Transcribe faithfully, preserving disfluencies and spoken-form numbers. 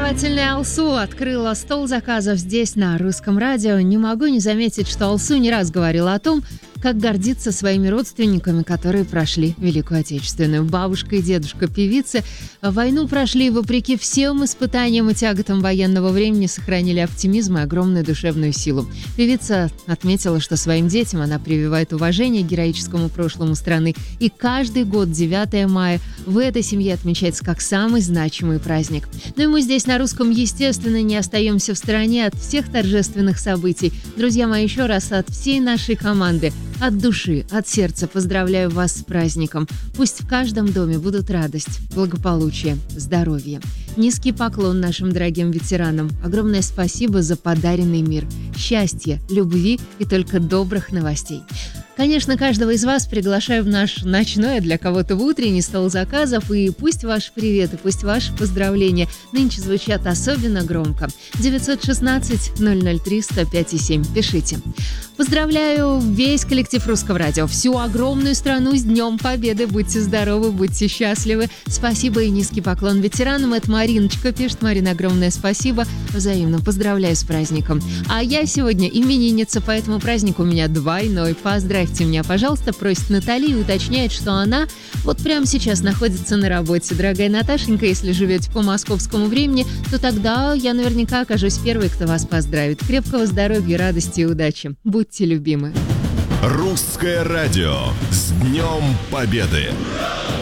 Очаровательная Алсу открыла стол заказов здесь, на Русском радио. Не могу не заметить, что Алсу не раз говорила о том, как гордится своими родственниками, которые прошли Великую Отечественную. Бабушка и дедушка певицы войну прошли вопреки всем испытаниям и тяготам военного времени, сохранили оптимизм и огромную душевную силу. Певица отметила, что своим детям она прививает уважение к героическому прошлому страны. И каждый год девятое мая в этой семье отмечается как самый значимый праздник. Ну и мы здесь на Русском, естественно, не остаемся в стороне от всех торжественных событий. Друзья мои, еще раз от всей нашей команды, от души, от сердца поздравляю вас с праздником. Пусть в каждом доме будут радость, благополучие, здоровье. Низкий поклон нашим дорогим ветеранам. Огромное спасибо за подаренный мир, счастья, любви и только добрых новостей. Конечно, каждого из вас приглашаю в наш ночной, а для кого-то в утренний стол заказов. И пусть ваши приветы, пусть ваши поздравления нынче звучат особенно громко. девятьсот шестнадцать ноль ноль три сто пять семь. Пишите. Поздравляю весь коллектив Русского радио, всю огромную страну с Днем Победы. Будьте здоровы, будьте счастливы. Спасибо и низкий поклон ветеранам. Это Мариночка пишет. Марина, огромное спасибо. Взаимно поздравляю с праздником. А я сегодня именинница, поэтому праздник у меня двойной. Поздравьте меня, пожалуйста, просит Наталья и уточняет, что она вот прямо сейчас находится на работе. Дорогая Наташенька, если живете по московскому времени, то тогда я наверняка окажусь первой, кто вас поздравит. Крепкого здоровья, радости и удачи. Будьте любимы. Русское радио с Днем Победы!